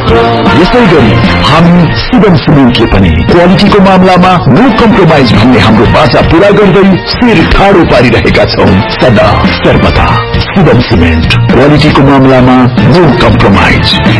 यसैगरी हामी शिवम सिमेन्टले पनि क्वालिटीको मामलामा नो कम्प्रोमाइज भन्ने हाम्रो बाचा पूरा गर्दै शिर ठाडो पारिरहेका छौं सदा सर्वदा। शिवम सिमेन्ट क्वालिटीको मामलामा नो कम्प्रोमाइज।